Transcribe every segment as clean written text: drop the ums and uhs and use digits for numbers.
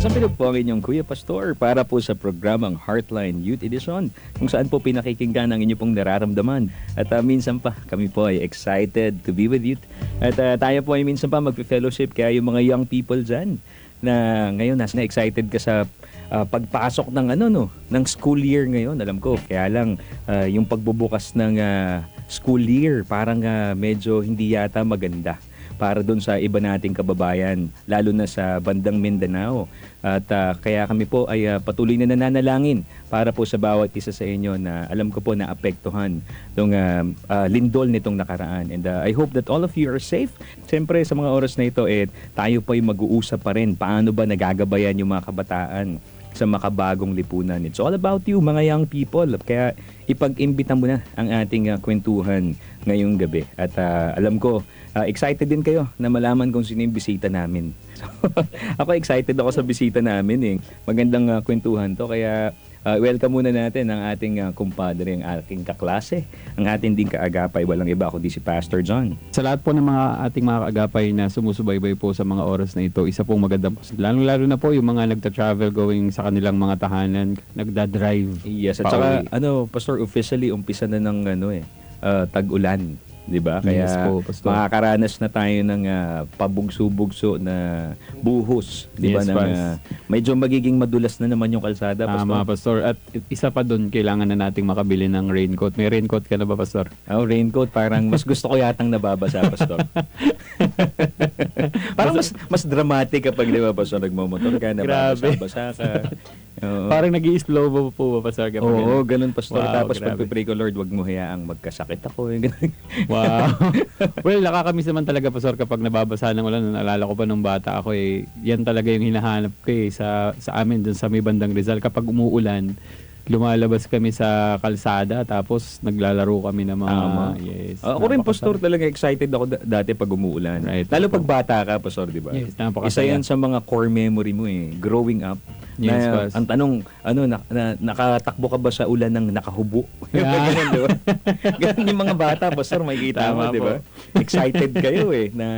Sumasampilog po ang inyong Kuya Pastor para po sa programang Heartline Youth Edition kung saan po pinakikinggan ang inyo pong nararamdaman. At minsan pa kami po ay excited to be with you. At tayo po ay minsan pa magpe-fellowship kaya yung mga young people dyan na ngayon na excited ka sa pagpasok ng ng school year ngayon. Alam ko, kaya lang yung pagbubukas ng school year parang medyo hindi yata maganda para doon sa iba nating kababayan, lalo na sa bandang Mindanao. At kaya kami po ay patuloy na nananalangin para po sa bawat isa sa inyo na alam ko po naapektuhan itong lindol nitong nakaraan. And I hope that all of you are safe. Siyempre sa mga oras na ito, tayo po ay mag-uusap pa rin paano ba nagagabayan yung mga kabataan sa makabagong lipunan. It's all about you, mga young people. Kaya ipag-imbita mo na ang ating kwentuhan ngayong gabi. At alam ko, excited din kayo na malaman kung sino yung bisita namin. So, ako excited ako sa bisita namin. Magandang kwentuhan to. Kaya welcome muna natin ang ating kumpadre, ang ating kaklase, ang ating ding kaagapay. Walang iba kundi si Pastor John. Sa lahat po ng mga ating mga kaagapay na sumusubaybay po sa mga oras na ito, isa pong maganda po. Lalo na po yung mga nagta-travel going sa kanilang mga tahanan, nagda-drive. Yes, at saka Pastor, officially umpisa na ng tag-ulan. 'Di ba? Kaya yes po, Pastor, makakaranas na tayo ng pabugso-bugso na buhos, 'di ba? Yes, Medyo magiging madulas na naman yung kalsada, Pastor. Tama, Pastor. At isa pa doon, kailangan na nating makabili ng raincoat. May raincoat ka na ba, Pastor? Oh, raincoat, parang mas gusto ko yatang nababasa, Pastor. Parang mas dramatic kapag 'di ba, Pastor, nagmo-motor ka, nababasa ka. Oo. Parang nag-i-slow mo po ba, Pastor? Oo, ganun, Pastor. Wow, Tapos grabe. pag-pray ko, Lord, wag mo hayaang magkasakit ako. Ganun. Wow. Well, nakakamiss naman talaga, Pastor, kapag nababasa ng ulan. Naalala ko pa nung bata ako, yan talaga yung hinahanap ko sa amin dun sa may bandang Rizal. Kapag umuulan, lumalabas kami sa kalsada tapos naglalaro kami ng mga yes. Ako rin, Pastor, talaga excited ako dati pag umuulan. Right. Lalo pag bata ka, Pastor, di ba? Yes, Isa yan sa mga core memory mo growing up. Yes, Na, ang tanong, nakatakbo ka ba sa ulan ng nakahubo? Yeah. Ganun, di ba? Ganun yung mga bata, Pastor, makikita mo, Tama di ba? po. Excited kayo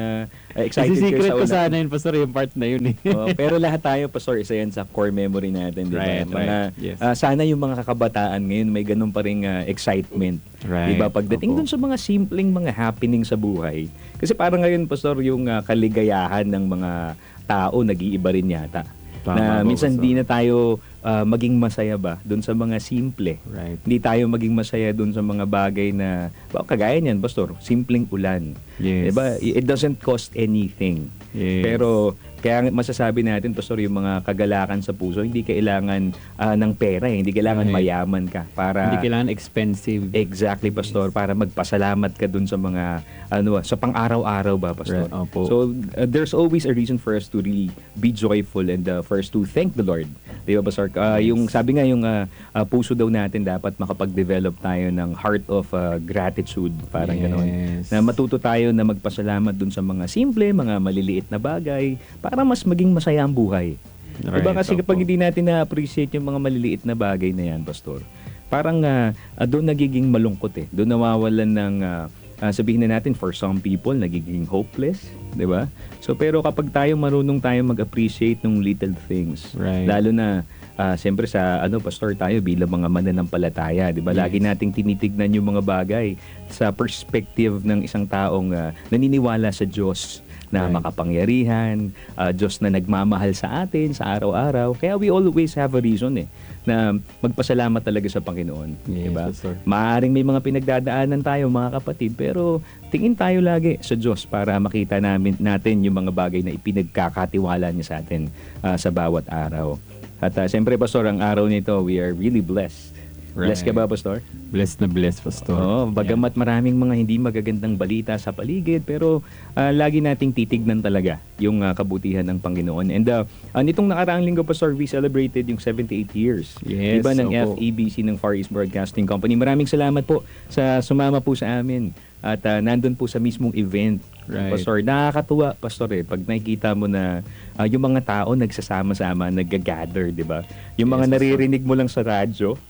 excited kayo Secret sa ko ulan. sana yun, Pastor, yung part na yun . Pero lahat tayo, Pastor, isa yan sa core memory natin, di ba? Right. Yes. Sana yung mga kakabataan ngayon may ganun pa ring excitement. Right. Di ba? Pagdating dun sa mga simpleng mga happening sa buhay. Kasi parang ngayon, Pastor, yung kaligayahan ng mga tao nag-iiba rin yata. Tama, minsan Pastor. hindi na tayo maging masaya ba dun sa mga simple. Right. Hindi tayo maging masaya dun sa mga bagay na kagaya niyan, Pastor, simpleng ulan. Yes. Diba? It doesn't cost anything. Yes. Pero kaya masasabi natin, Pastor, yung mga kagalakan sa puso, hindi kailangan ng pera, hindi kailangan Right. mayaman ka para Hindi kailangan expensive. exactly, Pastor, para magpasalamat ka dun sa mga sa pang-araw-araw ba, Pastor? Right. Opo. So there's always a reason for us to really be joyful and for us to thank the Lord. Di ba, Pastor? Yung sabi nga yung puso daw natin dapat makapag-develop tayo ng heart of gratitude, parang gano'n. Na matuto tayo na magpasalamat dun sa mga simple, mga maliliit na bagay para mas maging masaya ang buhay. Right. Diba? Kasi Opo. kapag hindi natin na-appreciate yung mga maliliit na bagay na yan, Pastor, parang doon nagiging malungkot Doon nawawalan ng sabihin na natin, for some people nagiging hopeless, 'di ba? So pero kapag tayo marunong tayo mag-appreciate ng little things, Right. lalo na siyempre sa Pastor, tayo bilang mga mananampalataya, 'di ba? Yes. Lagi nating tinitignan yung mga bagay sa perspective ng isang taong naniniwala sa Diyos na Right. makapangyarihan, Diyos na nagmamahal sa atin sa araw-araw. Kaya we always have a reason na magpasalamat talaga sa Panginoon. Yes, Diba? Pastor. Maaring may mga pinagdadaanan tayo, mga kapatid, pero tingin tayo lagi sa Diyos para makita natin yung mga bagay na ipinagkakatiwala niya sa atin sa bawat araw. At siyempre, Pastor, ang araw nito, we are really blessed. Blessed ka ba, Pastor? Blessed na blessed, Pastor. Oo, bagamat maraming mga hindi magagandang balita sa paligid, pero lagi nating titignan talaga yung kabutihan ng Panginoon. And nitong nakaraang linggo, Pastor, we celebrated yung 78 years. Yes, Diba, ng opo. FEBC, ng Far East Broadcasting Company. Maraming salamat po sa sumama po sa amin. At nandun po sa mismong event. Right. Pastor, nakakatuwa, Pastor, pag nakikita mo na yung mga tao nagsasama-sama, nag-gather, di ba? Yung mga Yes, Pastor. naririnig mo lang sa radyo,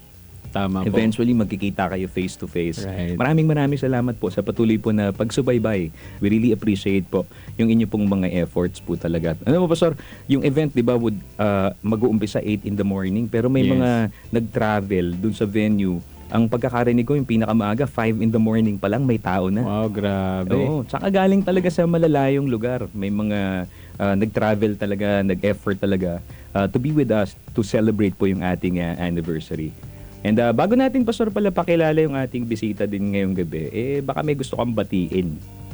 Tama po. Eventually, magkikita kayo face to face. Right. Maraming salamat po sa patuloy po na pagsubaybay. We really appreciate po yung inyo pong mga efforts po talaga. Ano po, Pastor, yung event, di ba, would mag-uumpisa 8 in the morning, pero may Yes. mga nag-travel dun sa venue. Ang pagkakarinig ko, yung pinakamaaga, 5 in the morning pa lang, may tao na. Wow, grabe. Oo, tsaka galing talaga sa malalayong lugar. May mga nag-travel talaga, nag-effort talaga to be with us to celebrate po yung ating anniversary. And bago natin, Pastor, pala pakilala yung ating bisita din ngayong gabi, baka may gusto kang batiin.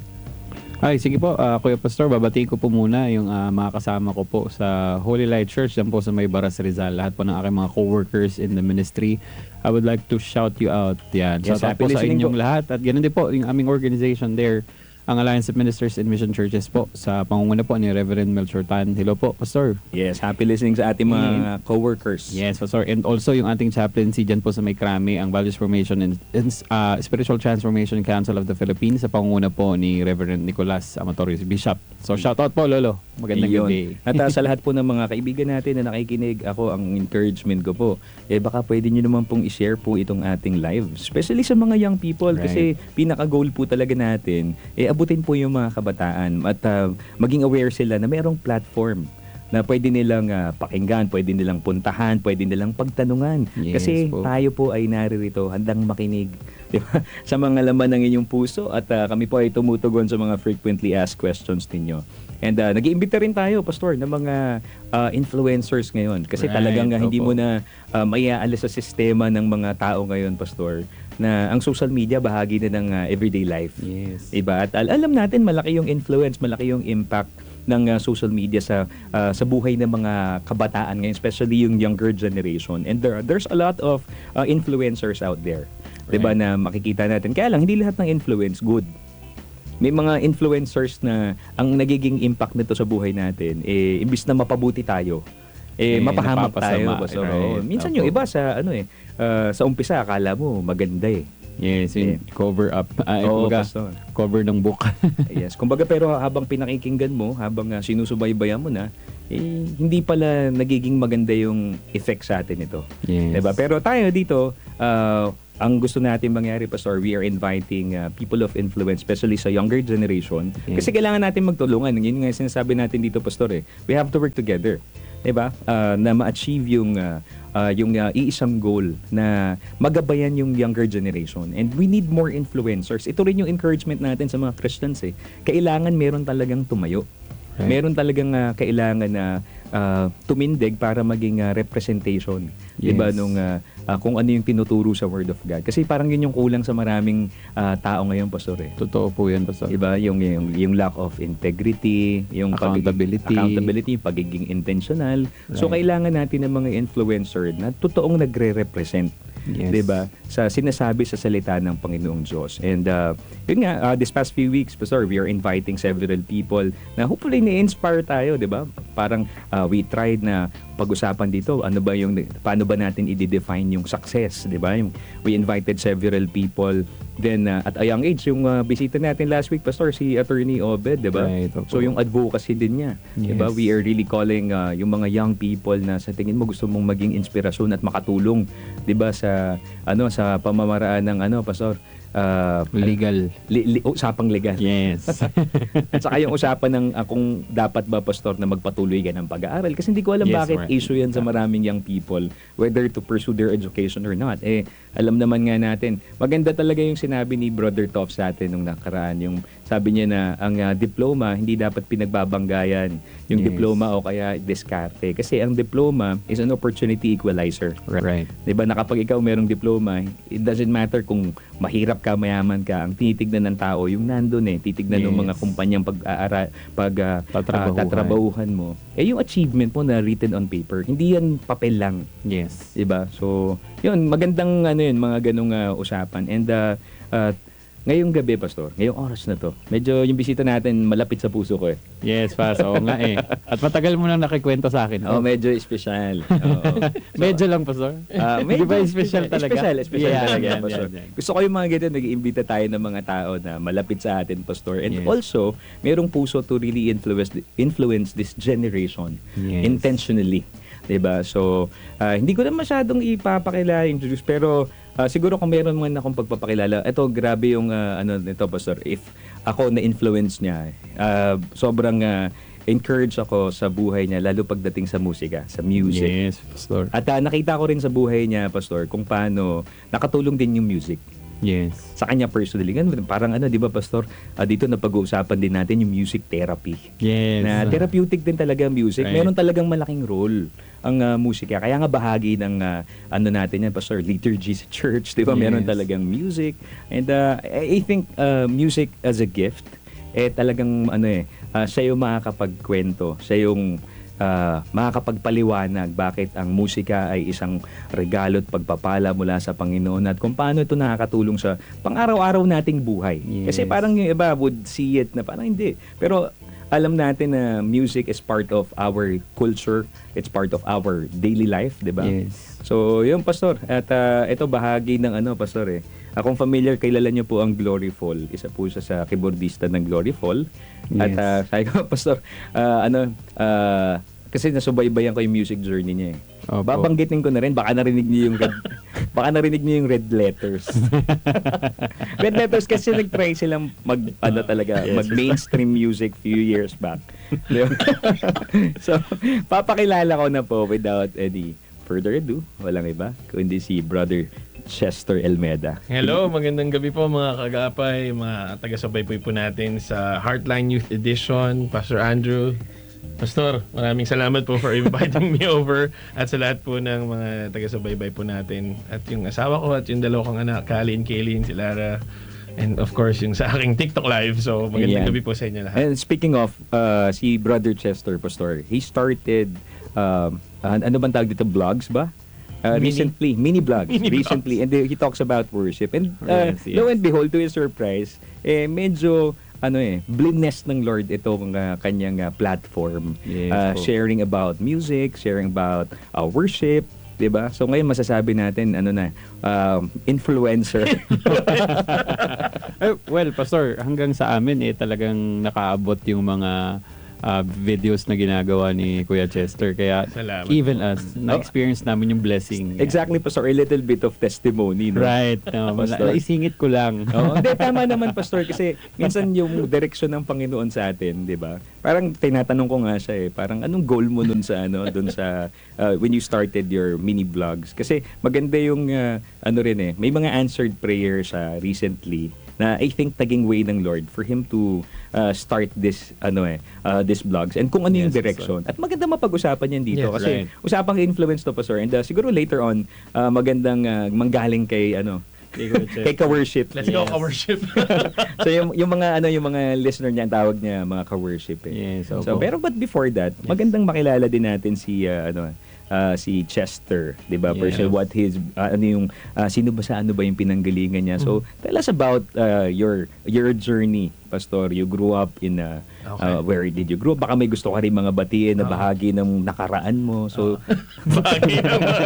Ay, sige po, Kuya Pastor, babatiin ko po muna yung mga kasama ko po sa Holy Light Church dyan po sa May Baras, Rizal. Lahat po ng aking mga co-workers in the ministry. I would like to shout you out. Yan. Yes, Shout out po happy sa listening inyong po. lahat. At ganun din po, yung aming organization there, ang Alliance of Ministers and Mission Churches po, sa pangunguna po ni Reverend Melchor Tan. Hello po, Pastor. Yes, happy listening sa ating mga co-workers. Yes, Pastor. And also yung ating chaplaincy dyan po sa May Krami, ang Values Formation and Spiritual Transformation Council of the Philippines sa pangunguna po ni Reverend Nicolas Amatorius, Bishop. So shout out po, Lolo. Magandang Iyon. gabi. At sa lahat po ng mga kaibigan natin na nakikinig, ako, ang encouragement ko po, baka pwede nyo naman pong i-share po itong ating live. Especially sa mga young people, Right. kasi pinaka-goal po talaga natin, abutin po yung mga kabataan at maging aware sila na mayroong platform na pwede nilang pakinggan, pwede nilang puntahan, pwede nilang pagtanungan. Yes Kasi po. tayo po ay naririto, handang makinig, di ba? Sa mga laman ng inyong puso at kami po ay tumutugon sa mga frequently asked questions ninyo. And nag-iimbita rin tayo, Pastor, ng mga influencers ngayon. Kasi Right, talagang hindi opo. mo na maiaalis sa sistema ng mga tao ngayon, Pastor, na ang social media bahagi na ng everyday life. Yes. Diba? At alam natin, malaki yung influence, malaki yung impact ng social media sa buhay ng mga kabataan ngayon, especially yung younger generation. And there's a lot of influencers out there. Diba, Right. na makikita natin. Kaya lang, hindi lahat ng influence good. May mga influencers na ang nagiging impact nito sa buhay natin, imbis na mapabuti tayo, mapahamak tayo. napapasama. Pastor. Right. Oo. Minsan Opo. yung iba sa umpisa, akala mo maganda eh. Yes, yung cover up. Oo, Kumbaga, Pastor. cover ng book. Yes. Kumbaga, pero habang pinakikinggan mo, habang sinusubaybayan mo na, hindi pala nagiging maganda yung effect sa atin ito. Yes. Diba? Pero tayo dito, ang gusto natin mangyari, Pastor, we are inviting people of influence, especially sa younger generation. Yes. Kasi kailangan natin magtulungan. Yun nga yung sinasabi natin dito, Pastor. We have to work together. Diba? Na ma-achieve yung iisang goal na magabayan yung younger generation. And we need more influencers. Ito rin yung encouragement natin sa mga Christians eh. Kailangan meron talagang tumayo. Right. Meron talagang kailangan na tumindig para maging representation. Yes. Diba? Nung kung ano yung tinuturo sa Word of God. Kasi parang yun yung kulang sa maraming tao ngayon, Pastor eh. Totoo po yan, Pastor. Diba? Yung lack of integrity, yung accountability, pagiging intentional. So, Right. kailangan natin ng mga influencer na totoong nagre-represent. Yes. Diba? Sa sinasabi sa salita ng Panginoong Diyos. And yun nga, this past few weeks, Pastor, we are inviting several people na hopefully na-inspire tayo, diba? Parang we tried na pag-usapan dito, paano ba natin i-define yung success, diba? We invited several people. Then, at a young age, yung bisita natin last week, Pastor, si Attorney Obed, diba? Right, opo. So, yung advocacy din niya. Diba? Yes. We are really calling yung mga young people na sa tingin mo gusto mong maging inspirasyon at makatulong, 'di ba, sa sa pamamaraan ng Pastor, Legal. usapang legal. Yes. At saka yung usapan ng kung dapat ba, Pastor, na magpatuloy ka ng pag-aaral, kasi hindi ko alam Yes, bakit right. issue yan sa maraming young people, whether to pursue their education or not. Alam naman nga natin, maganda talaga yung sinabi ni Brother Toff sa atin nung nakaraan, yung sabi niya na ang diploma hindi dapat pinagbabanggayan, yung Yes. diploma o kaya diskarte, kasi ang diploma is an opportunity equalizer. Right. 'Di ba, na kapag ikaw merong diploma, it doesn't matter kung mahirap ka, mayaman ka, ang tinitignan ng tao yung nandun titignan ng Yes. mga kumpanyang tatrabahuhan mo. Yung achievement mo na written on paper, hindi yan papel lang, Yes. 'di ba? So, yun, magandang mga ganung usapan. And ngayong gabi, Pastor, ngayong oras na to, medyo yung bisita natin malapit sa puso ko eh. Yes, Pas. Oo nga eh. At matagal mo nang nakikwento sa akin. Medyo espesyal. Oo. Medyo lang, Pastor. Di ba special talaga? Special Yeah, talaga, yan, Pastor. yan. Gusto ko yung mga ganyan, nag-iimbita tayo ng mga tao na malapit sa atin, Pastor. And Yes. also, merong puso to really influence this generation Yes. intentionally. 'Diba? So, hindi ko na masyadong ipapakilala, introduce, pero siguro kung meron man akong pagpapakilala, ito grabe yung ano nito, Pastor. If ako na-influence niya, sobrang encourage ako sa buhay niya, lalo pagdating sa musika, sa music. Yes, Pastor. At nakita ko rin sa buhay niya, Pastor, kung paano nakatulong din yung music Yes. sa kanya personally. Ganun, parang di ba, Pastor, dito na pag-uusapan din natin yung music therapy. Yes. Na therapeutic din talaga ang music. Right. Meron talagang malaking role ang musika. Kaya nga bahagi ng ano natin yan, Pastor, liturgy sa church, di ba? Yes. Meron talagang music. And I think music as a gift, talagang siya yung makakapagkwento, siya yung makakapagpaliwanag bakit ang musika ay isang regalo at pagpapala mula sa Panginoon at kung paano ito nakakatulong sa pang-araw-araw nating buhay. Yes. Kasi parang yung iba would see it na parang hindi. Pero alam natin na music is part of our culture, it's part of our daily life, di ba? Yes. So, yun, Pastor. At ito bahagi ng Pastor Kung familiar, kilala niyo po ang Glory Fall. Isa po siya sa keyboardista ng Glory Fall. At Yes. sabi ko, Pastor, kasi nasubaybayan ko yung music journey niya Opo. Babanggitin ko na rin, baka narinig niyo yung red letters. Red letters kasi nag-try silang mag-mainstream music few years back. Di ba? So, papakilala ko na po without any further ado, walang iba, kundi si Brother Chester Elmeda. Hello, magandang gabi po mga kagapay, mga taga-subaybay po natin sa Heartline Youth Edition. Pastor Andrew, Pastor, maraming salamat po for inviting me over at sa lahat po ng mga taga-subaybay po natin. At yung asawa ko at yung dalawa kong anak, Kalin, Kaylin, si Lara, and of course yung sa aking TikTok live. So magandang gabi po sa inyo lahat. And speaking of si Brother Chester, Pastor, he started ano bang tawag dito, vlogs ba? Recently, mini vlogs recently, and he talks about worship. And Yes, lo yes. and behold, to his surprise, medyo blindness ng Lord itong kanyang platform. Yes, po. Sharing about music, sharing about worship, 'di ba? So ngayon masasabi natin influencer. Well, Pastor, hanggang sa amin talagang nakaabot yung mga videos na ginagawa ni Kuya Chester. Kaya Salamat even po. us, na-experience namin yung blessing. Exactly, Pastor, a little bit of testimony, no? Right. Pastor. Naisingit ko lang. Hindi, tama naman, Pastor, kasi minsan yung direksyon ng Panginoon sa atin, 'di ba? Parang tinatanong ko nga siya parang anong goal mo dun sa dun sa when you started your mini vlogs? Kasi maganda yung may mga answered prayers recently na I think naging way ng Lord for him to start this this vlogs and kung ano yung Yes, direction. At maganda mapag-usapan yan dito Yes, kasi right. usapang influence to, Pastor, and siguro later on magandang manggaling kay kay ka-worship. Let's go Yes. ka-worship. So yung mga listener niya, ang tawag niya mga ka-worship Yes, So opo. pero but before that, magandang makilala din natin si si Chester, 'di ba? Yeah. Person, what his sino ba sa ano ba yung pinanggalingan niya. So tell us about your journey, Pastor. You grew up in Okay. where did you grow up? Baka may gusto ka rin mga batiin na bahagi ng nakaraan mo. So Bagay naman.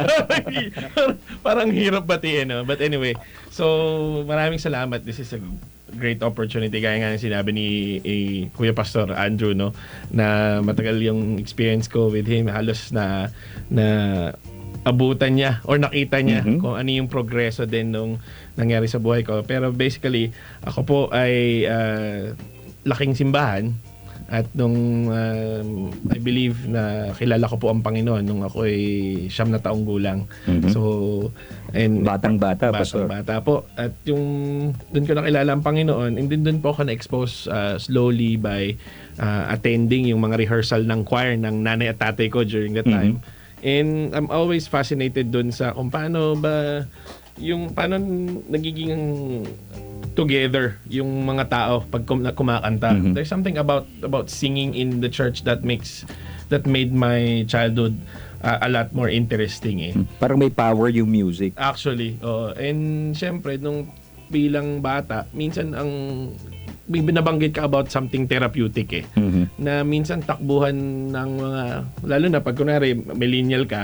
Parang hirap batiin, no? But anyway, so maraming salamat. This is a great opportunity. Gaya nga ng sinabi ni Kuya Pastor Andrew, no? Na matagal yung experience ko with him. Halos na abutan niya or nakita niya Mhm. kung ano yung progreso din nung nangyari sa buhay ko. Pero basically, ako po ay laking simbahan. At nung I believe na kilala ko po ang Panginoon nung ako ay 9 na taong gulang. Mhm. So, and batang-bata, Pastor. bata po. At yung doon ko nakilala ang Panginoon, and then doon po ako na-expose slowly by attending yung mga rehearsal ng choir ng nanay at tatay ko during that time. And I'm always fascinated doon sa kung paano paano nagiging together yung mga tao pag kumakanta. Mhm. There's something about singing in the church that made my childhood a lot more interesting . Parang may power yung music. Actually, and syempre nung bilang bata, minsan may binabanggit ka about something therapeutic Mhm. na minsan takbuhan ng mga, lalo na pag kunwari millennial ka,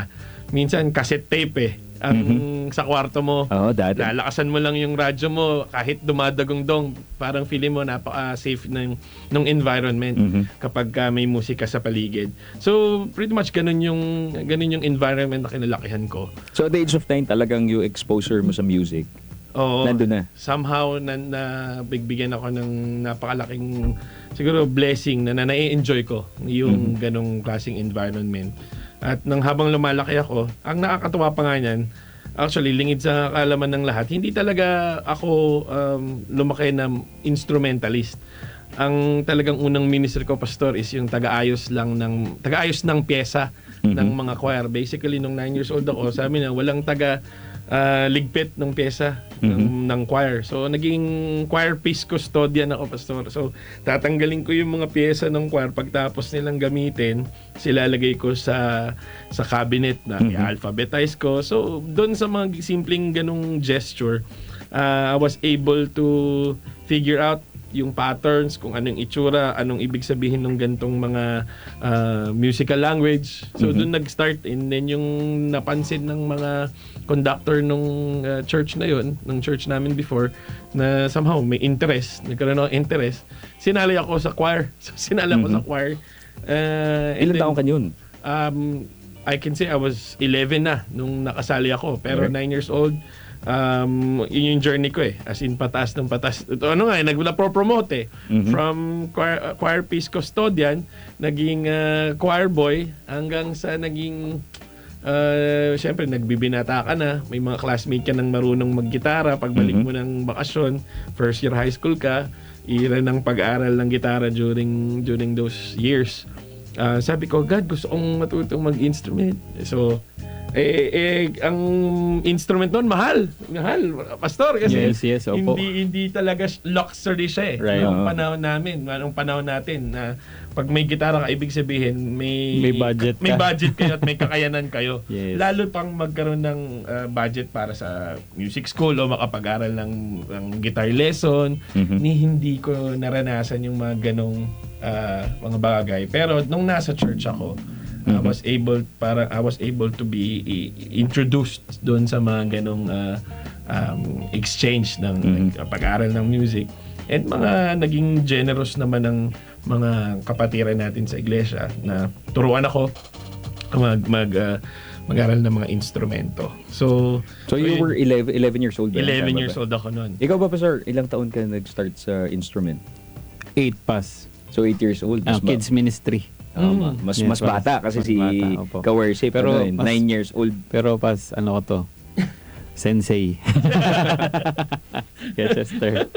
minsan cassette tape ang sa kwarto mo. Oo, dati. Lalakasan mo lang yung radyo mo kahit dumadagong-dong, parang feeling mo napaka-safe ng environment kapag may musika sa paligid. So pretty much ganun yung environment na kinalakihan ko. So at the age of 9 talagang yung exposure mo sa music. Oo. Nandun na. Somehow na bigyan ako ng napakalaking siguro blessing na nai-enjoy ko yung ganong klaseng environment. At nang habang lumalaki ako, ang nakakatuwa pa nga niyan, actually lingid sa kaalaman ng lahat, hindi talaga ako lumaki na instrumentalist. Ang talagang unang ministry ko, pastor, is yung tagaayos ng pyesa ng mga choir. Basically nung 9 years old ako, sabi na walang ligpit ng pyesa ng choir. So, naging choir piece custodian ako, pastor. So, tatanggalin ko yung mga pyesa ng choir. Pagtapos nilang gamitin, silalagay ko sa cabinet na i-alphabetize ko. So, doon sa mga simpleng ganong gesture, I was able to figure out yung patterns, kung anong itsura, anong ibig sabihin ng gantong mga musical language. So doon nag-start, and then yung napansin ng mga conductor nung church na yun, ng church namin before, na somehow may interest, nagkaroon ako interest, sinali ako sa choir. So sinali ako sa choir. Ilan taong ka yun? I can say I was 11 na nung nakasali ako, pero 9 years old. Yun yung journey ko as in patas ng patas. Ito nagla-promote from choir piece custodian, naging choir boy, hanggang sa naging syempre nagbibinata ka na, may mga classmate ka nang marunong maggitara, pagbalik mo ng bakasyon, first year high school ka, ira ng pag-aaral ng gitara during those years. Sabi ko, God, gusto kong matutong mag-instrument. So ang instrument noon mahal, pastor, kasi yes, opo. hindi talaga luxury siya Right. Nung panahon natin na pag may gitara ka, ibig sabihin may budget may ka. budget kayo at may kakayanan kayo. Yes. Lalo pang magkaroon ng budget para sa music school o makapag-aral ng guitar lesson. Hindi ko naranasan yung mga ganong mga bagay. Pero nung nasa church ako, I was able to be introduced doon sa mga ganong exchange ng pag-aaral ng music, and mga naging generous naman ng mga kapatiran natin sa iglesia na turuan ako mag-aral ng mga instrumento. So you were 11 years old ba? 11 years old ako noon. Ikaw ba, Pastor, ilang taon ka nag-start sa instrument? 8 pas. So 8 years old. Kids ministry. Mas Yes, bata kasi mas si bata, opo. Kawersi, Pero pero 9 years old. Pero pas, ano ko to? Sensei. Yes, Chester.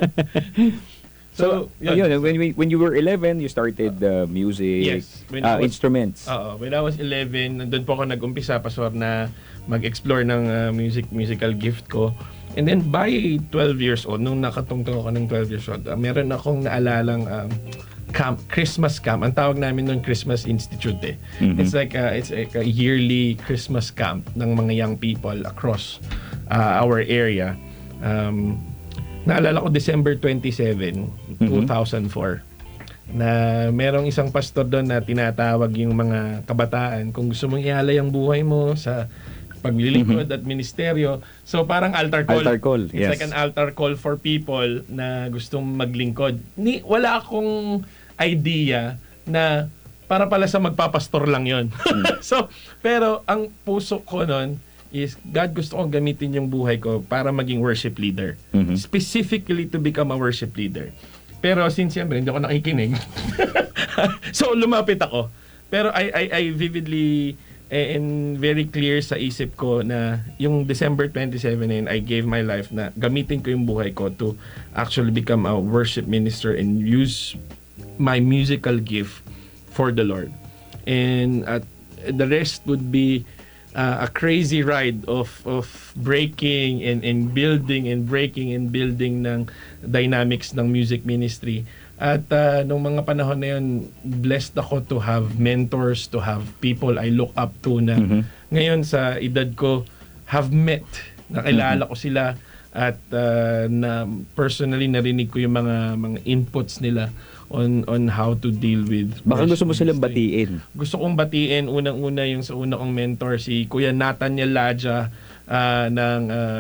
So, yun, when you were 11, you started music, Yes, when I was- instruments. When I was 11, nandun po ako nag-umpisa, pastor, na mag-explore ng musical gift ko. And then by 12 years old, nung nakatungtong ako ng 12 years old, meron akong naalalang Christmas camp. Ang tawag namin noon Christmas Institute. It's like a yearly Christmas camp ng mga young people across our area. Naalala ko December 27, 2004, na merong isang pastor doon na tinatawag yung mga kabataan, kung gusto mong ialay ang buhay mo sa paglilingkod at ministeryo. So parang altar call. Altar call, It's yes. like an altar call for people na gustong maglingkod. Wala akong idea na para pala sa magpapastor lang yon. So, pero ang puso ko nun is, God, gusto kong gamitin yung buhay ko para maging worship leader. Specifically to become a worship leader. Pero since siyempre, hindi ako nakikinig. So, lumapit ako. Pero I vividly and very clear sa isip ko na yung December 27 na yun, I gave my life na gamitin ko yung buhay ko to actually become a worship minister and use my musical gift for the Lord. And the rest would be a crazy ride of breaking and building and breaking and building ng dynamics ng music ministry. At nung mga panahon na yun, blessed ako to have mentors, to have people I look up to na ngayon sa edad ko have met, nakilala ko sila, at na personally narinig ko yung mga inputs nila on how to deal with Baka gusto mo silang ministry. batiin. Gusto kong batiin unang-una yung sa una kong mentor, si Kuya Nathaniel Ladja ng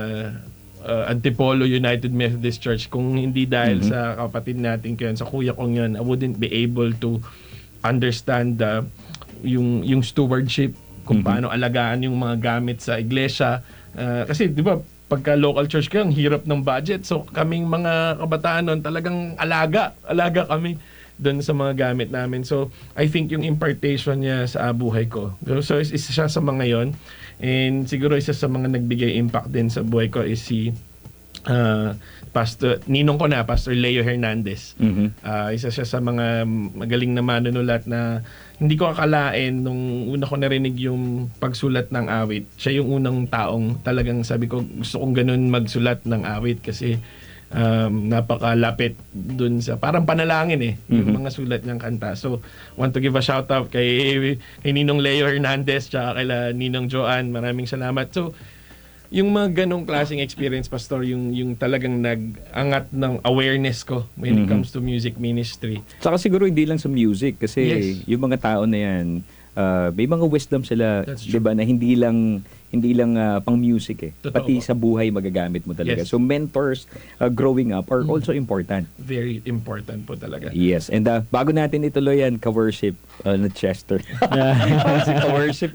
Antipolo United Methodist Church. Kung hindi dahil sa kapatid natin ko yun, sa kuya kong yun, I wouldn't be able to understand yung stewardship, kung paano alagaan yung mga gamit sa iglesia. Kasi di ba, pagka local church kayo, ang hirap ng budget. So kaming mga kabataan nun, talagang alaga kami doon sa mga gamit namin. So I think yung impartation niya sa buhay ko. So isa siya sa mga yon. And siguro isa sa mga nagbigay impact din sa buhay ko is si Pastor Leo Hernandez. Isa siya sa mga magaling na manunulat na hindi ko akalain nung una ko narinig yung pagsulat ng awit. Siya yung unang taong talagang sabi ko gusto kong ganun magsulat ng awit kasi napakalapit dun sa parang panalangin yung mga sulat niyang kanta. So want to give a shout out kay Ninong Leo Hernandez tsaka kay Ninong Joanne. Maraming salamat. So yung mga ganong klaseng experience, Pastor, yung talagang nag-angat ng awareness ko when it comes to music ministry. Saka siguro hindi lang sa music kasi Yes. yung mga tao na yan, may mga wisdom sila, That's 'di ba, na hindi lang pang music Totoo pati po. sa buhay magagamit mo talaga. Yes. So mentors growing up are also important. Very important po talaga. Yes, and bago natin ituloy yan, ka-worship na Chester. Kasi ka-worship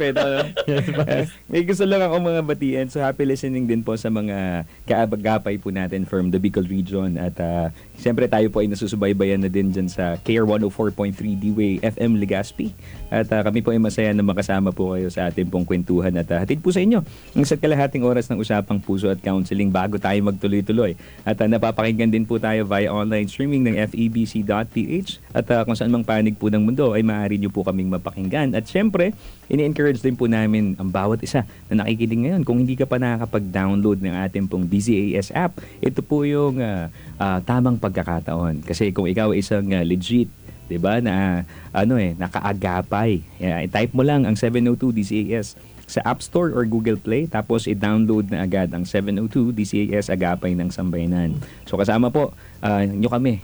may gusto lang ako mga batian. So happy listening din po sa mga kaabagapay po natin from the Bicol region. At siyempre tayo po ay nasusubaybayan na din dyan sa KR 104.3 D-Way FM Legazpi. At kami po ay masaya na makasama po kayo sa ating pong kwentuhan. At hatid po sa inyo ang isa't kalahating oras ng Usapang Puso at Counseling bago tayo magtuloy-tuloy. At napapakinggan din po tayo via online streaming ng febc.ph. At kung saan mang panig po ng mundo ay maaari nyo po kaming mapakinggan. At syempre, ini-encourage din po namin ang bawat isa na nakikinig ngayon. Kung hindi ka pa nakakapag-download ng ating pong DZAS app, ito po yung tamang pagkakataon. Kasi kung ikaw ay isang legit, 'di ba, na nakaagapay, i-type mo lang ang 702 DZAS sa App Store or Google Play, tapos i-download na agad ang 702 DZAS Agapay ng Sambayanan. So kasama po nyo kami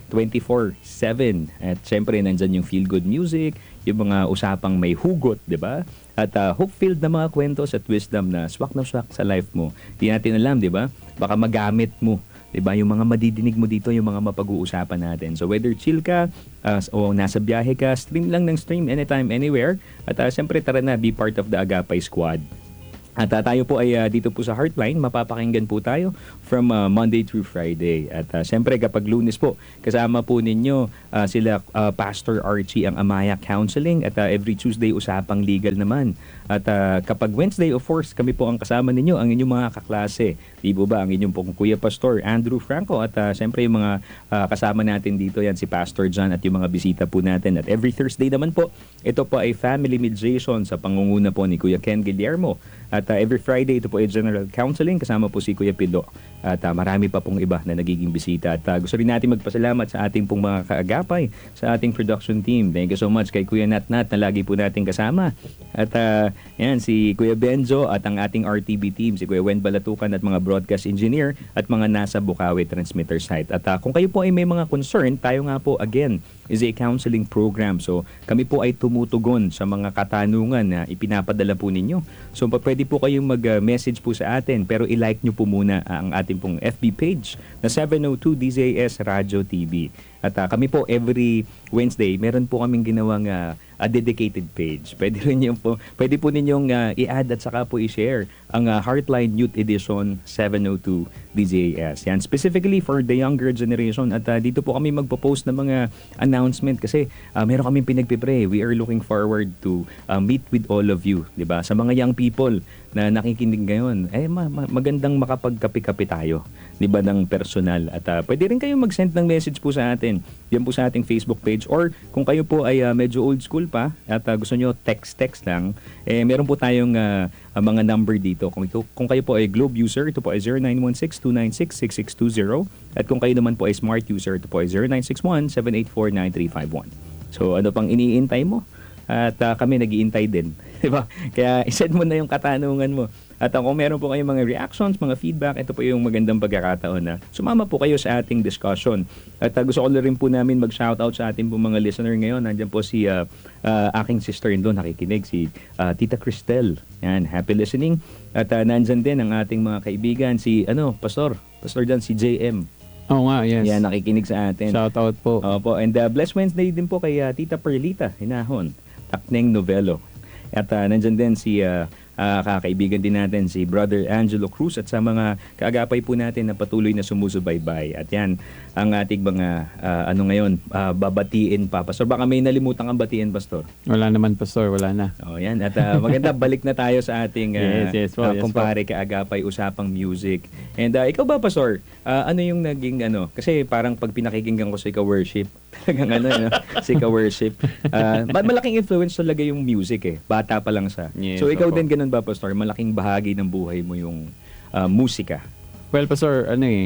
24/7. At syempre nandyan yung feel good music, yung mga usapang may hugot, 'di ba? At hope-filled na mga kwentos at wisdom na swak sa life mo. Di natin alam, 'di ba? Baka magamit mo, 'di ba? Yung mga madidinig mo dito, yung mga mapag-uusapan natin. So whether chill ka o nasa biyahe ka, stream lang ng stream anytime, anywhere. At syempre tara na, be part of the Agapay Squad. At tayo po ay dito po sa Heartline, mapapakinggan po tayo from Monday through Friday. At siyempre kapag Lunes po, kasama po ninyo sila Pastor Archie ang Amaya Counseling. At every Tuesday, Usapang Legal naman. At kapag Wednesday, of course, kami po ang kasama ninyo, ang inyong mga kaklase. Di po ba, ang inyong pong Kuya Pastor Andrew Franco. At siyempre yung mga kasama natin dito, yan si Pastor John at yung mga bisita po natin. At every Thursday naman po, ito po ay Family Mediation sa pangunguna po ni Kuya Ken Guillermo. At every Friday, ito po ay General Counseling, kasama po si Kuya Pido. At marami pa pong iba na nagiging bisita. At gusto rin natin magpasalamat sa ating pong mga kaagapay, sa ating production team. Thank you so much kay Kuya Nat na lagi po natin kasama. At yan, si Kuya Benjo at ang ating RTB team, si Kuya Wen Balatukan at mga broadcast engineer at mga nasa Bukawi transmitter site. At kung kayo po ay may mga concern, tayo nga po again is a counseling program. So kami po ay tumutugon sa mga katanungan na ipinapadala po ninyo. So pwede po kayong mag-message po sa atin, pero i-like nyo po muna ang ating pong FB page na 702 DZAS Radio TV. At kami po every Wednesday, meron po kaming ginawang a dedicated page. Pwede po ninyong i-add at saka po i-share ang Heartline Youth Edition 702 DZAS. Yan, specifically for the younger generation. At dito po kami magpo-post ng mga announcement kasi meron kaming pinagpipre. We are looking forward to meet with all of you, 'di ba? Sa mga young people na nakikinig ngayon, magandang makapagkape-kape tayo, 'di ba, ng personal. At pwede rin kayong mag-send ng message po sa atin. Yan po sa ating Facebook page, or kung kayo po ay medyo old school pa at gusto nyo text lang, meron po tayong mga number dito. Kung kayo po ay Globe user, ito po ay 0916-296-6620. At kung kayo naman po ay Smart user, ito po ay 0961-784-9351. So ano pang iniintay mo? At kami nag-iintay din. Diba? Kaya isend mo na yung katanungan mo At kung meron po kayong mga reactions, mga feedback, ito po yung magandang pagkakataon na sumama po kayo sa ating discussion. At gusto ko na rin po namin mag-shoutout sa ating po mga listener ngayon. Nandiyan po si aking sister-in-law nakikinig, si Tita Cristel. Yan, happy listening. At nandyan din ang ating mga kaibigan, si Pastor dyan, si JM. Oo nga, yes. Yan, nakikinig sa atin. Shout out po. Opo, and Blessed Wednesday din po kay Tita Perlita Hinahon, Takneng Novelo. At nandyan din si kakaibigan din natin si Brother Angelo Cruz at sa mga kaagapay po natin na patuloy na sumusubaybay. At yan ang ating mga ngayon, babatiin pa. Pastor, baka may nalimutan kang batiin, Pastor. Wala naman, Pastor. Wala na. Oh, yan. At maganda, balik na tayo sa ating Yes po. kumpare kaagapay, usapang music. And ikaw ba, Pastor? Ano yung naging Kasi parang pag pinakikinggan ko sa ikaw worship, talagang sa ikaw worship, malaking influence talaga yung music eh. Bata pa lang siya. Yes, So ikaw opo. din ganun ba, Pastor? Malaking bahagi ng buhay mo yung musika. Well, Pastor,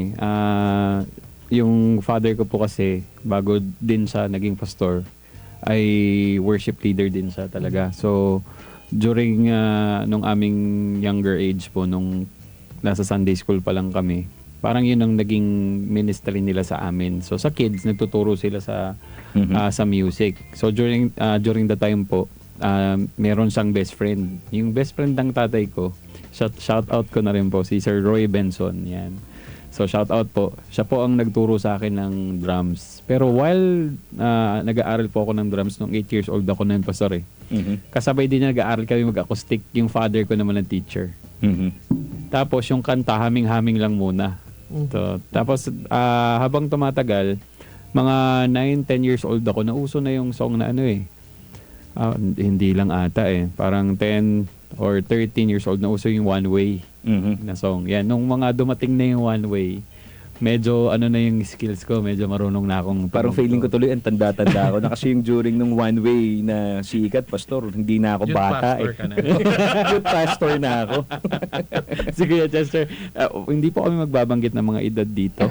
yung father ko po kasi, bago din siya naging pastor, ay worship leader din siya talaga. So, during nung aming younger age po, nung nasa Sunday school pa lang kami, parang yun ang naging ministry nila sa amin. So, sa kids, nagtuturo sila sa sa music. So, during the time po, meron siyang best friend. Yung best friend ng tatay ko, shout out ko na rin po, si Sir Roy Benson. Yan. So, shout out po. Siya po ang nagturo sa akin ng drums. Pero while nag-aaral po ako ng drums, nung 8 years old ako na yung pastor eh. Kasabay din niya nag-aaral kami mag-acoustic. Yung father ko naman ng teacher. Tapos, yung kanta, haming-haming lang muna. So, tapos, habang tumatagal, mga 9-10 years old ako, nauso na yung song na hindi lang ata eh. Parang 10 or 13 years old na uso yung One Way na song. Yan, nung mga dumating na yung One Way, medyo na yung skills ko, medyo marunong na akong Parang feeling ko tuloy ang tanda-tanda ako na kasi yung during nung One Way na sikat, Pastor, hindi na ako Youth bata pastor eh. ka na. Youth pastor na ako. Sige, Chester. Hindi po kami magbabanggit ng mga edad dito.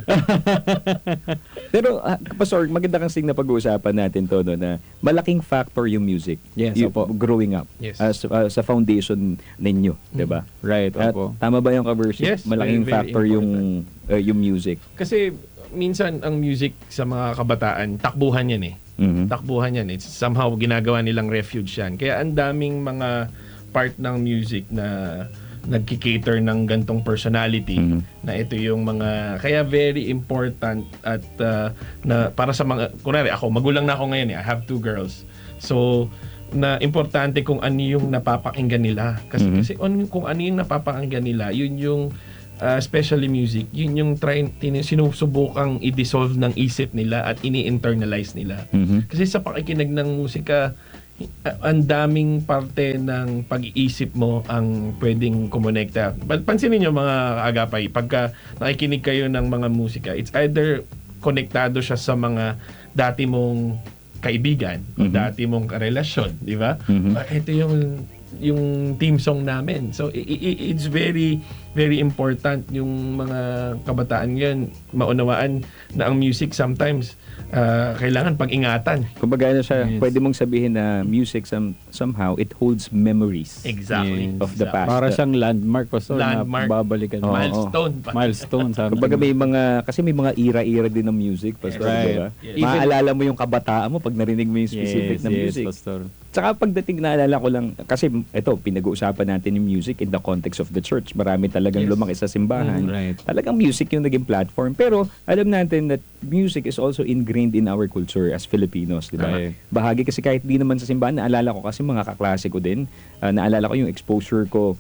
Pero, Pastor, maganda kasing na pag-uusapan natin to, na malaking factor yung music. Yes, Yung opo. growing up. Yes. Sa foundation ninyo, di ba? Right, At opo. tama ba yung ka-worship? Yes, Malaking very, very factor yung music. Kasi minsan ang music sa mga kabataan, takbuhan yan eh. Takbuhan yan. It's somehow ginagawa nilang refuge yan. Kaya ang daming mga part ng music na nagki-cater ng gantong personality na ito yung mga kaya very important at na para sa mga kunwari ako magulang na ako ngayon I have 2 girls. So na importante kung ano yung napapakinggan nila kasi kung ano yung napapakinggan nila yun yung especially music, yun yung sinusubukang i-dissolve ng isip nila at ini-internalize nila. Kasi sa pakikinig ng musika, ang daming parte ng pag-iisip mo ang pwedeng kumonekta. Pansinin nyo mga agapay, pagka nakikinig kayo ng mga musika, it's either konektado siya sa mga dati mong kaibigan o dati mong karelasyon, di ba? Ito yung theme song namin. So it's very very important yung mga kabataan ngayon maunawaan na ang music sometimes kailangan pag-ingatan. Kumbaga siya, Yes. pwede mong sabihin na music somehow it holds memories Exactly. of the past. Para siyang landmark, Pastor, Landmark. na babalikan. Oo. Milestone pa. Milestone. Kumbaga may mga ira-ira din ng music, Pastor, Right. di ba? Yes. Maaalala mo yung kabataan mo pag narinig mo yung specific na music. Pastor. Tsaka pagdating, naalala ko lang, kasi ito, pinag-uusapan natin yung music in the context of the church. Marami talagang Yes. lumaki sa simbahan. Right. Talagang music yung naging platform. Pero alam natin that music is also ingrained in our culture as Filipinos, di ba? Right. Bahagi kasi kahit di naman sa simbahan, naalala ko kasi mga kaklase ko din. Naalala ko yung exposure ko.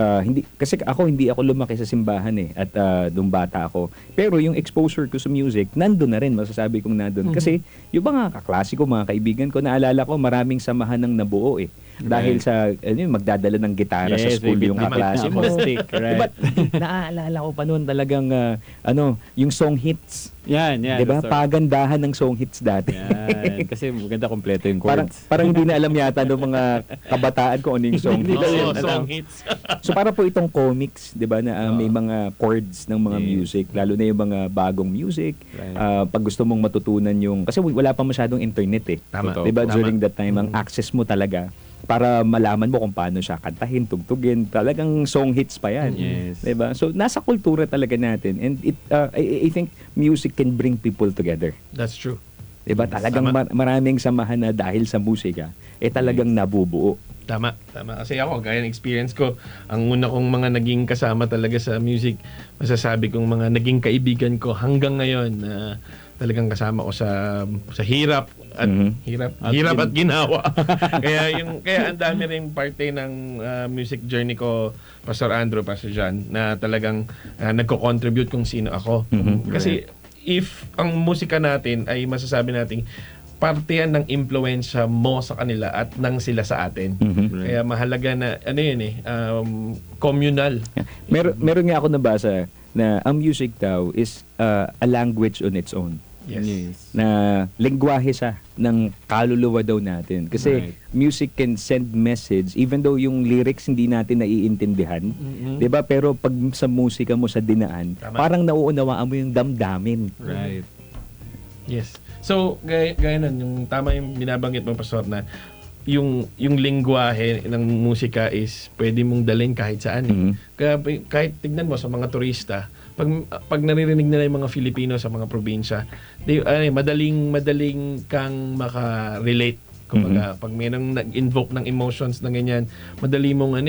Hindi ako lumaki sa simbahan at nung bata ako. Pero yung exposure ko sa music, nandun na rin, masasabi kong nandun. Kasi yung mga kaklase ko, mga kaibigan ko, naalala ko maraming samahan ng nabuo Dahil sa magdadala ng gitara sa Yes, school may yung bitbit kaklase na mo. acoustic, right. Diba, naaalala ko pa noon talagang yung song hits. Yan, Diba? Pastor. Pagandahan ng song hits dati. Yan. Kasi maganda kompleto yung Parang, chords. parang hindi na alam yata ng mga kabataan kung ano yung song hits. Oo, Alam. song hits. So para po itong comics, 'di ba, na may mga chords ng mga Yes. music, lalo na yung mga bagong music. Right. Pag gusto mong matutunan yung kasi wala pa masyadong internet Tama. 'Di ba? Tama. During that time ang access mo talaga para malaman mo kung paano siya kantahin, tugtugin. Talagang song hits pa yan. Yes. Diba? So, nasa kultura talaga natin. And I think music can bring people together. That's true. Diba? Talagang maraming samahan na dahil sa musika, talagang nabubuo. Tama. Kasi ako, gaya ng experience ko, ang una kong mga naging kasama talaga sa music, masasabi kong mga naging kaibigan ko hanggang ngayon na talagang kasama ko sa hirap at hirap at ginawa. kaya ang dami ring parte ng music journey ko, Pastor Andrew, Pastor John, na talagang nagko-contribute kung sino ako. Kasi if ang musika natin ay masasabi nating parte yan ng impluwensya mo sa kanila at nang sila sa atin. Kaya mahalaga na communal. Meron nga ako nabasa na ang music daw is a language on its own. Yes. Na lengguwahe siya ng kaluluwa daw natin. Kasi music can send message even though yung lyrics hindi natin naiintindihan. 'Di ba? Pero pag sa musika mo sa dinaan, parang nauunawaan mo yung damdamin. Right. Yes. So, gaya nun, yung tama yung binabanggit mo, Pastor, na yung lengguwahe ng musika is pwede mong dalhin kahit saan. Kaya kahit tignan mo sa mga turista, pag naririnig nila yung mga Filipino sa mga probinsya, madaling kang maka-relate. Kumbaga, pag mayroong nag-invoke ng emotions na ganyan, madali mong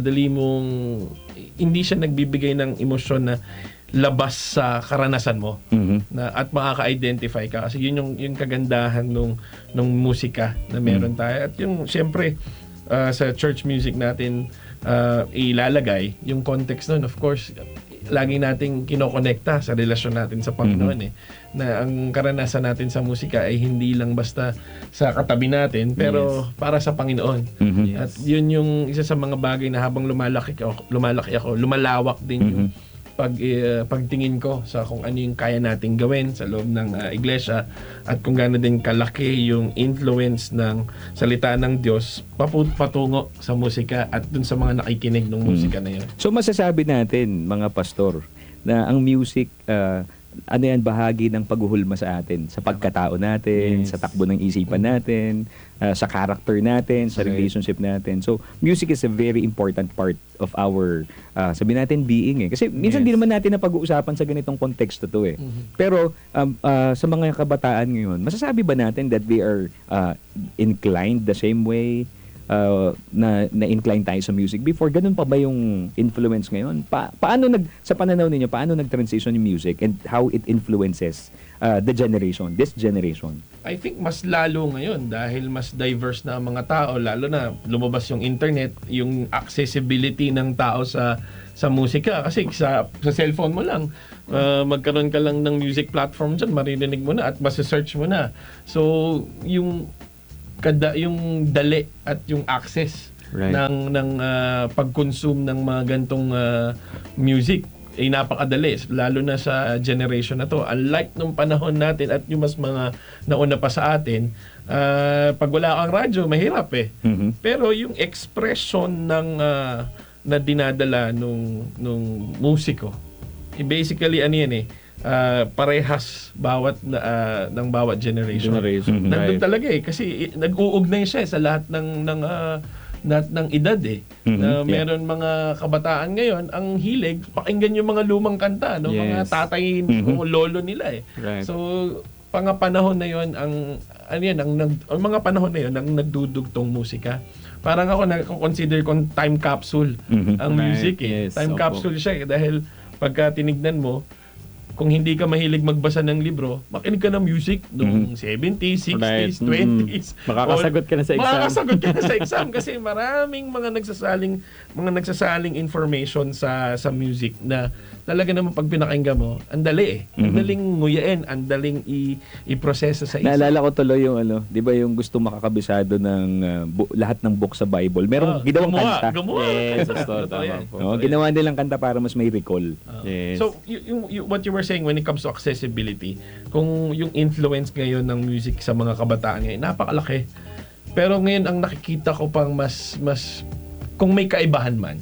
hindi siya nagbibigay ng emosyon na labas sa karanasan mo at makaka-identify ka kasi yun yung kagandahan nung musika na meron tayo. At yung siyempre sa church music natin ilalagay yung context nun, of course, lagi nating kinokonekta sa relasyon natin sa Panginoon na ang karanasan natin sa musika ay hindi lang basta sa katabi natin pero para sa Panginoon. At yun yung isa sa mga bagay na habang lumalaki ako, lumalawak din yung pagtingin ko sa kung ano yung kaya nating gawin sa loob ng iglesia at kung gaano din kalaki yung influence ng salita ng Diyos patungo sa musika at dun sa mga nakikinig ng musika na yun. So masasabi natin, mga pastor, na ang music bahagi ng paghuhulma sa atin, sa pagkatao natin, sa takbo ng isipan natin, sa character natin, sa relationship natin. So, music is a very important part of our, sabi natin, being. Kasi minsan di naman natin na pag-uusapan sa ganitong konteksto to . Pero, sa mga kabataan ngayon, masasabi ba natin that they are inclined the same way na-incline tayo sa music before? Ganun pa ba yung influence ngayon? Paano sa pananaw ninyo, paano nag-transition yung music and how it influences this generation? I think mas lalo ngayon dahil mas diverse na ang mga tao, lalo na lumabas yung internet, yung accessibility ng tao sa musika. Kasi sa cellphone mo lang, magkaroon ka lang ng music platform dyan, maririnig mo na at masisearch mo na. So, yung dali at yung access ng pag-consume ng mga gantong music ay napakadali, lalo na sa generation na to. Unlike nung panahon natin at yung mas mga nauna pa sa atin, pag wala kang radyo, mahirap . Pero yung expression na dinadala nung musiko, basically parehas ng bawat generation. Nandun talaga kasi nag-uugnay siya sa lahat ng edad meron mga kabataan ngayon ang hilig pakinggan yung mga lumang kanta mga tatay o lolo nila So panahon na yon ang mga panahon na yon ang nagdudugtong musika. Parang ako na-consider kong time capsule ang music time capsule siya dahil pagka tinignan mo, kung hindi ka mahilig magbasa ng libro, makinig ka ng music noong 70s, 60s, 20s. Makakasagot ka na sa exam. Makakasagot ka na sa exam kasi maraming mga nagsasaling information sa music na talaga naman pag pinakinggan mo, ang dali Ang daling nguyain, ang daling i-proseso sa isip. Naalala ko tuloy yung di ba yung gusto makakabisado ng lahat ng book sa Bible. Merong ginawang kanta. Yes, tama po. Ginawa nilang kanta para mas may recall. Yes. So, what you were saying when it comes to accessibility, kung yung influence ngayon ng music sa mga kabataan ngayon, napakalaki. Pero ngayon ang nakikita ko pang mas kung may kaibahan man,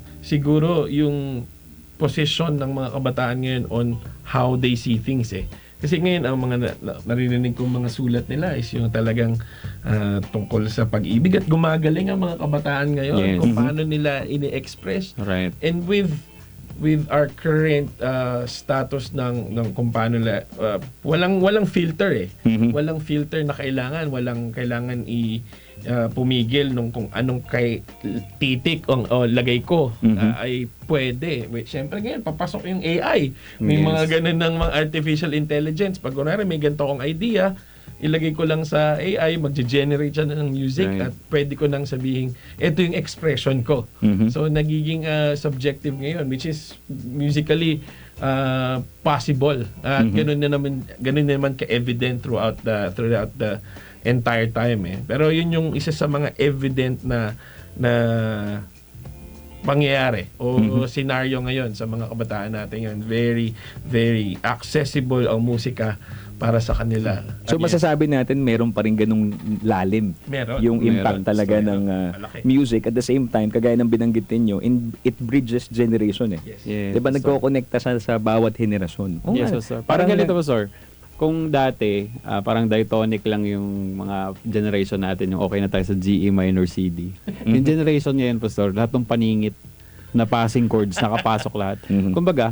siguro yung position ng mga kabataan ngayon on how they see things Kasi ngayon, ang mga naririnig kong mga sulat nila is yung talagang tungkol sa pag-ibig at gumagaling ang mga kabataan ngayon Yes. kung paano nila ini-express. Right. And with our current status ng kung paano walang filter eh. Mhm. Walang filter na walang kailangan pumigil nung kung anong titik o lagay ko ay pwede. Siyempre ngayon papasok yung AI. May Yes. mga ganun ng mga artificial intelligence. Pag kunwari may ganito akong idea, ilagay ko lang sa AI, magge-generate siya ng music Right. at pwede ko nang sabihin, ito yung expression ko. Mhm. So nagiging subjective ngayon, which is musically possible. At ganun naman ka-evident throughout the entire time eh. Pero yun yung isa sa mga evident na pangyayari o senaryo ngayon sa mga kabataan natin yun. Very, very accessible ang musika para sa kanila. So At masasabi natin meron pa rin ganung lalim Meron. yung impact Meron. talaga Meron. ng Malaki. music. At the same time, kagaya ng binanggit ninyo, it bridges generation eh. Yes. Yes. Diba sir. nagko-connecta sa bawat henerasyon? Oo Yes, nga. sir. Parang ganito po, sir. Kung dati, parang diatonic lang yung mga generation natin, yung okay na tayo sa GE minor CD. Yung generation ngayon, Pastor, lahat ng paningit na passing chords, nakapasok lahat. Kumbaga,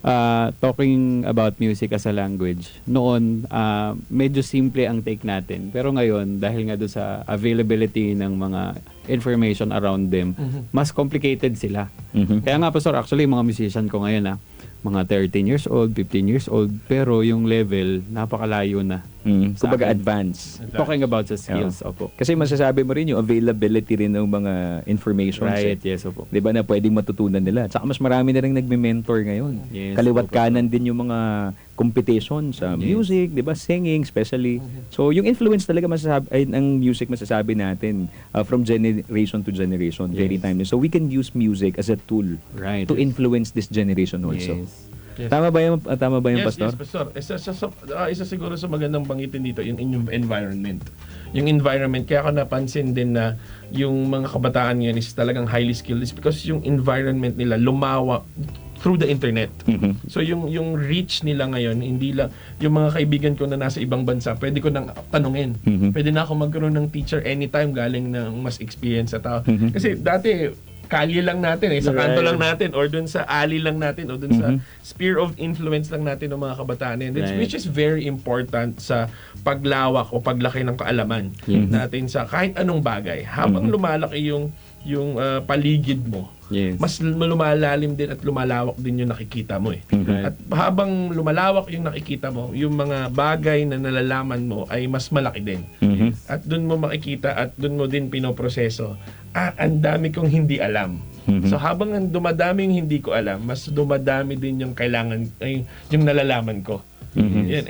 talking about music as a language, noon, medyo simple ang take natin. Pero ngayon, dahil nga doon sa availability ng mga information around them, mas complicated sila. Kaya nga, Pastor, actually, mga musician ko ngayon, mga 13 years old, 15 years old, pero yung level, napakalayo na. Sa Kumbaga akin. advance. Talking about sa skills, opo. Kasi masasabi mo rin yung availability rin ng mga information. Right, yes, opo. Di ba na pwedeng matutunan nila. Tsaka mas marami na rin nagme-mentor ngayon. Yes, Kaliwat opo. kanan din yung mga competition sa music, di ba? Singing especially. So yung influence talaga ng music masasabi natin from generation to generation. Very Yes. timeless. So we can use music as a tool Right. to influence this generation also. Yes. Yes. Tama ba yung Pastor? Yes, Pastor. Isa siguro sa magandang banggitin dito, yung inyong environment. Yung environment, kaya ako napansin din na yung mga kabataan ngayon is talagang highly skilled is because yung environment nila lumawak through the internet. So yung reach nila ngayon, hindi lang yung mga kaibigan ko na nasa ibang bansa, pwede ko nang tanungin. Pwede na ako magkaroon ng teacher anytime galing ng mas experience sa tao. Kasi dati kalye lang natin sa kanto lang natin or dun sa alley lang natin o dun sa sphere of influence lang natin ng mga kabataan. And Right. which is very important sa paglawak o paglaki ng kaalaman natin sa kahit anong bagay. Habang lumalaki yung paligid mo, Yes. mas lumalalim din at lumalawak din yung nakikita mo eh. Right. At habang lumalawak yung nakikita mo, yung mga bagay na nalalaman mo ay mas malaki din. At dun mo makikita at dun mo din pinoproseso. Ang dami kong hindi alam. So habang dumadami yung hindi ko alam, mas dumadami din yung yung nalalaman ko. Yan.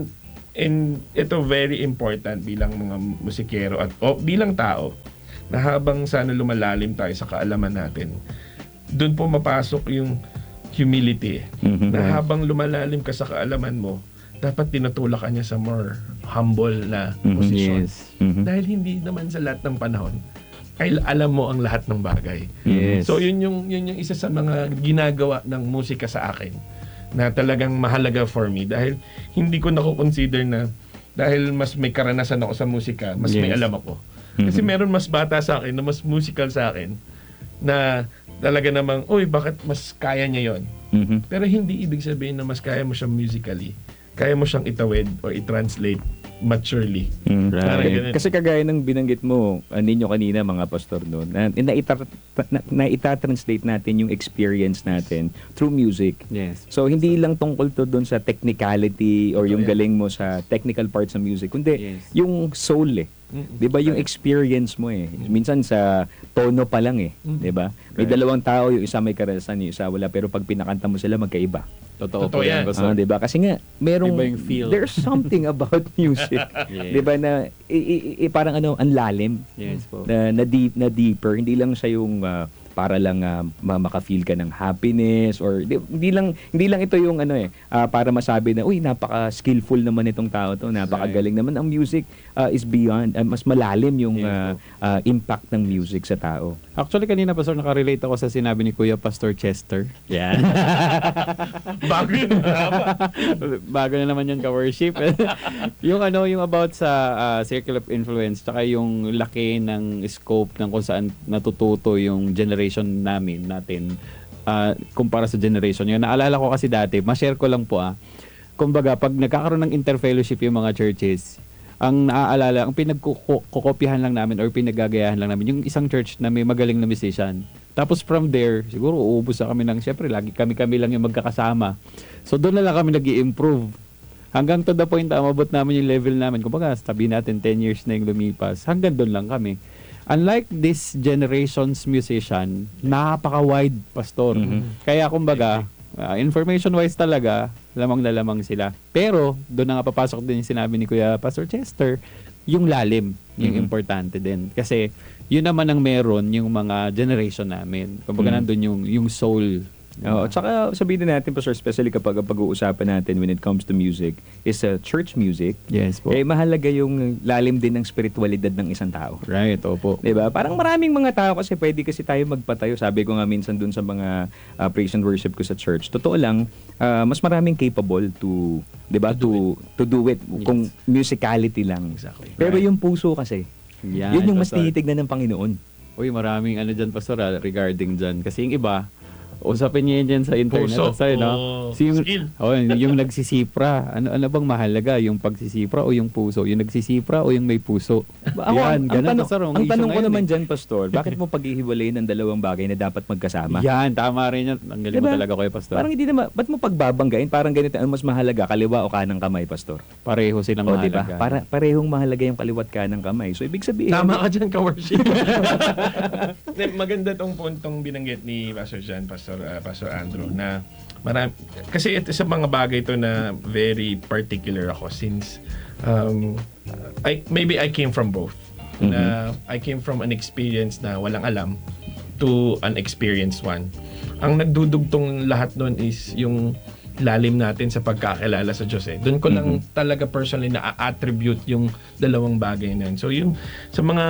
And ito very important bilang mga musikero at bilang tao na habang sana lumalalim tayo sa kaalaman natin, doon po mapasok yung humility. Na habang lumalalim ka sa kaalaman mo, dapat tinutulak ka niya sa more humble na posisyon. Yes. Dahil hindi naman sa lahat ng panahon ay alam mo ang lahat ng bagay. Yes. So yun yung isa sa mga ginagawa ng musika sa akin na talagang mahalaga for me dahil hindi ko nako-consider na dahil mas may karanasan ako sa musika, mas may Yes. alam ako. Kasi meron mas bata sa akin na mas musical sa akin na talaga namang, uy, bakit mas kaya niya yon? Pero hindi ibig sabihin na mas kaya mo siyang musically. Kaya mo siyang itawid or i-translate maturely. Parang Right. ganun. Kasi kagaya ng binanggit mo ninyo kanina mga pastor doon, na ita-translate natin yung experience natin through music. Yes. So hindi lang tungkol to doon sa technicality or yung Totoo yan. galing mo sa technical parts ng music, kundi Yes. yung soul eh. 'Di ba yung experience mo eh. Minsan sa tono pa lang eh, 'di ba? May Right. dalawang tao, yung isa may karanasan, yung isa wala, pero pag pinakanta mo sila magkaiba. Totoo Totoo po yan, yan. Pastor. 'Di ba? Kasi nga merong Iba yung feel. there's something about music. Yes. 'Di ba na parang ang lalim. Yes po. Na deeper, hindi lang siya yung para lang maka-feel ka ng happiness or hindi lang ito yung para masabi na uy, napaka-skillful naman itong tao to, napakagaling naman. Ang music is beyond, mas malalim yung impact ng music sa tao. Actually, kanina, Pastor, nakarelate ako sa sinabi ni Kuya Pastor Chester. Yan. Bago yun. Bago na naman yun ka-worship. yung about sa circle of influence, tsaka yung laki ng scope ng kung saan natututo yung generation natin kumpara sa generation yun. Naalala ko kasi dati, ma-share ko lang po kumbaga, pag nagkakaroon ng interfellowship yung mga churches, ang naaalala, ang pinagkukopyahan lang namin or pinagagayahan lang namin, yung isang church na may magaling na musician. Tapos from there, siguro uubos na kami syempre, lagi kami lang yung magkakasama. So doon na lang kami nag-i-improve. Hanggang to the point na umabot namin yung level namin. Kumbaga, sabihin natin 10 years na yung lumipas. Hanggang doon lang kami. Unlike this generation's musician, napaka-wide, Pastor. Kaya kumbaga, information-wise talaga, lamang na lamang sila. Pero, doon na nga papasok din yung sinabi ni Kuya Pastor Chester, yung lalim, yung importante din. Kasi, yun naman ang meron yung mga generation namin. Kumbaga, nandun yung soul. At saka sabihin din natin, Pastor, especially kapag pag-uusapan natin when it comes to music, is church music. Yes po. Mahalaga yung lalim din ng spiritualidad ng isang tao. Right, opo. Diba? Parang maraming mga tao kasi pwede kasi tayo magpatayo. Sabi ko nga minsan dun sa mga praise and worship ko sa church. Totoo lang, mas maraming capable to, diba? To do it. Kung musicality lang. Exactly. Pero yung puso kasi, yun yung mas tinitignan ng Panginoon. Uy, maraming dyan, Pastor, regarding dyan. Kasi yung iba, usapin niya dyan sa internet. Puso Pastor, no? o skill. Yung nagsisipra. Ano bang mahalaga? Yung pagsisipra o yung puso? Yung nagsisipra o yung may puso? Ang tanong, Pastor, ang tanong ko naman dyan, Pastor, bakit mo paghihiwalayin ng dalawang bagay na dapat magkasama? Yan, tama rin yan. Ang galing mo talaga, Kuya Pastor. Parang hindi naman, ba't mo pagbabanggain? Parang ganito, ano mas mahalaga, kaliwa o kanang kamay, Pastor? Pareho silang Diba? mahalaga. Parehong mahalaga yung kaliwa at kanang kamay. So, ibig sabihin... Tama ka dyan, ka-worship. Maganda tong puntong binanggit ni Pastor John, Pastor Andrew, na marami, kasi ito sa mga bagay to na very particular ako since maybe I came from both. Na I came from an experience na walang alam to an experienced one. Ang nagdudugtong lahat nun is yung lalim natin sa pagkakilala sa Diyos. Doon ko lang talaga personally na-attribute yung dalawang bagay na yun. So yung sa mga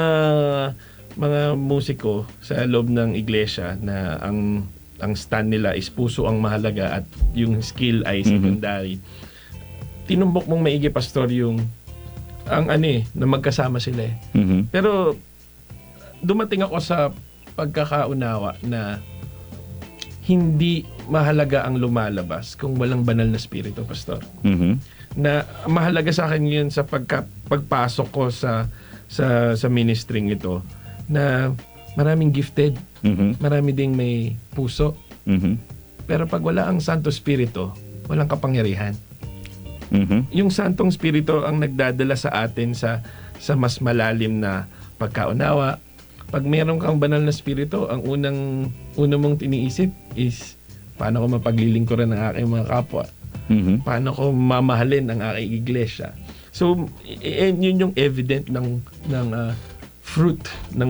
musiko sa loob ng iglesia na ang stand nila is puso ang mahalaga at yung skill ay secondary. Tinumbok mong maigi, Pastor, yung na magkasama sila Pero dumating ako sa pagkakaunawa na hindi mahalaga ang lumalabas kung walang banal na spirito, Pastor. Na mahalaga sa akin yun sa pagpasok ko sa ministering ito na maraming gifted, marami ding may puso. Pero pag wala ang Santo Spirito, walang kapangyarihan. Yung Santong Spirito ang nagdadala sa atin sa mas malalim na pagkaunawa. Pag meron kang banal na spirito, ang unang mong tiniisip is paano ko mapaglilingkuran ng aking mga kapwa. Paano ko mamahalin ang aking iglesia. So, yun yung evident ng fruit ng